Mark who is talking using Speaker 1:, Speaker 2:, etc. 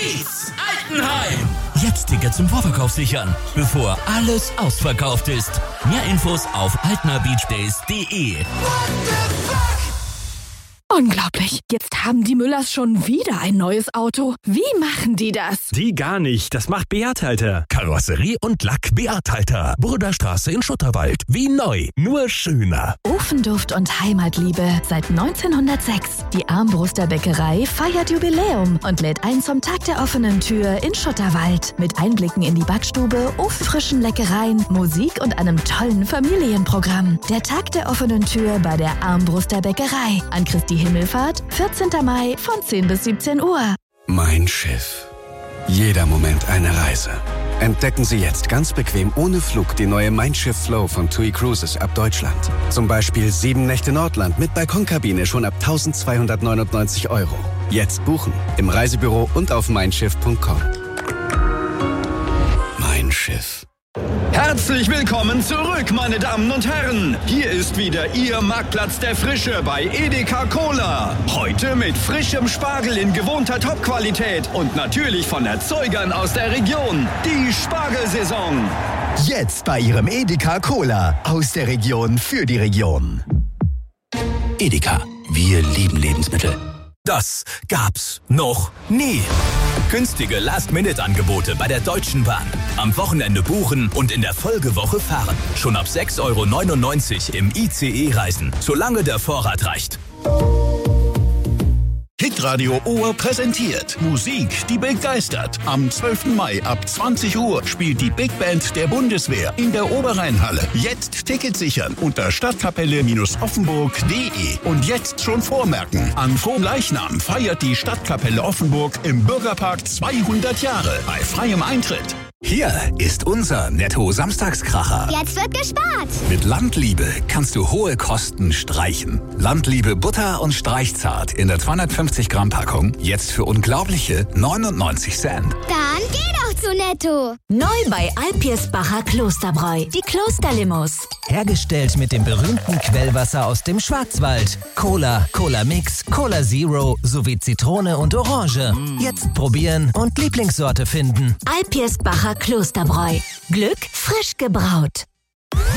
Speaker 1: Kiez Altenheim. Jetzt Ticket zum Vorverkauf sichern, bevor alles ausverkauft ist. Mehr Infos auf altnerbeachdays.de.
Speaker 2: Unglaublich. Jetzt haben die Müllers schon wieder ein neues Auto. Wie machen die das?
Speaker 3: Die gar nicht. Das macht Beat Halter.
Speaker 4: Karosserie und Lack Beat Halter. Burderstraße in Schutterwald. Wie neu, nur schöner.
Speaker 2: Ofenduft und Heimatliebe seit 1906. Die Armbruster Bäckerei feiert Jubiläum und lädt ein zum Tag der offenen Tür in Schutterwald. Mit Einblicken in die Backstube, ofenfrischen Leckereien, Musik und einem tollen Familienprogramm. Der Tag der offenen Tür bei der Armbruster Bäckerei. An Christi Himmelfahrt, 14. Mai von 10 bis 17 Uhr.
Speaker 5: Mein Schiff. Jeder Moment eine Reise. Entdecken Sie jetzt ganz bequem ohne Flug die neue Mein Schiff Flow von TUI Cruises ab Deutschland. Zum Beispiel 7 Nächte Nordland mit Balkonkabine schon ab 1.299 €. Jetzt buchen im Reisebüro und auf meinschiff.com. Mein Schiff.
Speaker 6: Herzlich willkommen zurück, meine Damen und Herren. Hier ist wieder Ihr Marktplatz der Frische bei Edeka Cola. Heute mit frischem Spargel in gewohnter Topqualität und natürlich von Erzeugern aus der Region. Die Spargelsaison.
Speaker 7: Jetzt bei Ihrem Edeka Cola. Aus der Region für die Region.
Speaker 4: Edeka. Wir lieben Lebensmittel. Das gab's noch nie. Günstige Last-Minute-Angebote bei der Deutschen Bahn. Am Wochenende buchen und in der Folgewoche fahren. Schon ab 6,99 € im ICE reisen, solange der Vorrat reicht.
Speaker 8: Hitradio Ohr präsentiert Musik, die begeistert. Am 12. Mai ab 20 Uhr spielt die Big Band der Bundeswehr in der Oberrheinhalle. Jetzt Tickets sichern unter stadtkapelle-offenburg.de. Und jetzt schon vormerken. An Frohleichnam feiert die Stadtkapelle Offenburg im Bürgerpark 200 Jahre bei freiem Eintritt.
Speaker 4: Hier ist unser Netto-Samstagskracher.
Speaker 9: Jetzt wird gespart.
Speaker 4: Mit Landliebe kannst du hohe Kosten streichen. Landliebe Butter und Streichzart in der 250 Gramm Packung. Jetzt für unglaubliche 99 Cent.
Speaker 9: Dann geh doch zu Netto.
Speaker 10: Neu bei Alpirsbacher Klosterbräu. Die Klosterlimous.
Speaker 11: Hergestellt mit dem berühmten Quellwasser aus dem Schwarzwald. Cola, Cola Mix, Cola Zero sowie Zitrone und Orange. Jetzt probieren und Lieblingssorte finden.
Speaker 10: Alpirsbacher Klosterbräu. Glück frisch gebraut.